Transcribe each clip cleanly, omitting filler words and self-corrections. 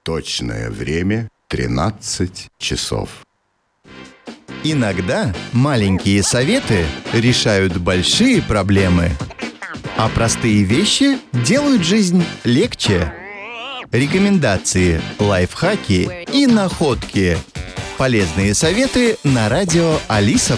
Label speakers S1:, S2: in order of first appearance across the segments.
S1: Точное время 13 часов.
S2: Иногда маленькие советы решают большие проблемы, а простые вещи делают жизнь легче. Рекомендации, лайфхаки и находки. Полезные советы на радио Алиса+.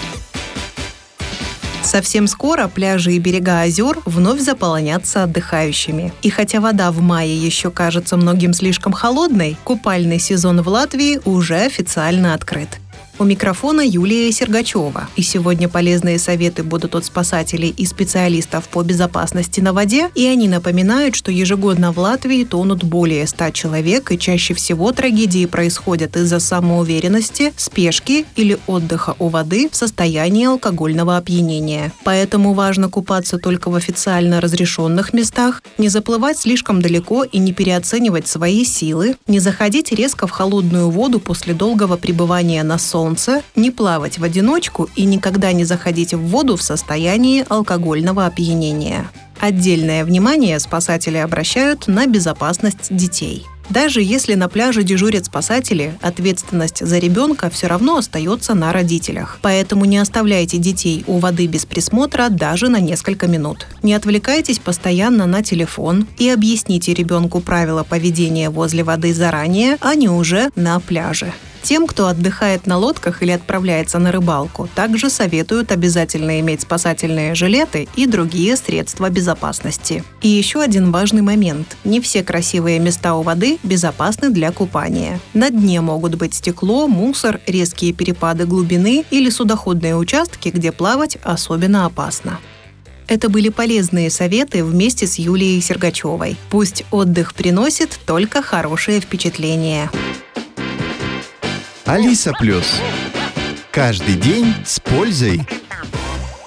S3: Совсем скоро пляжи и берега озер вновь заполонятся отдыхающими. И хотя вода в мае еще кажется многим слишком холодной, купальный сезон в Латвии уже официально открыт. У микрофона Юлия Сергачева. И сегодня полезные советы будут от спасателей и специалистов по безопасности на воде. И они напоминают, что ежегодно в Латвии тонут более 100 человек, и чаще всего трагедии происходят из-за самоуверенности, спешки или отдыха у воды в состоянии алкогольного опьянения. Поэтому важно купаться только в официально разрешенных местах, не заплывать слишком далеко и не переоценивать свои силы, не заходить резко в холодную воду после долгого пребывания на солнце, не плавать в одиночку и никогда не заходить в воду в состоянии алкогольного опьянения. Отдельное внимание спасатели обращают на безопасность детей. Даже если на пляже дежурят спасатели, ответственность за ребенка все равно остается на родителях. Поэтому не оставляйте детей у воды без присмотра даже на несколько минут. Не отвлекайтесь постоянно на телефон и объясните ребенку правила поведения возле воды заранее, а не уже на пляже. Тем, кто отдыхает на лодках или отправляется на рыбалку, также советуют обязательно иметь спасательные жилеты и другие средства безопасности. И еще один важный момент. Не все красивые места у воды безопасны для купания. На дне могут быть стекло, мусор, резкие перепады глубины или судоходные участки, где плавать особенно опасно. Это были полезные советы вместе с Юлией Сергачевой. Пусть отдых приносит только хорошие впечатления.
S2: Алиса+. Каждый день с пользой.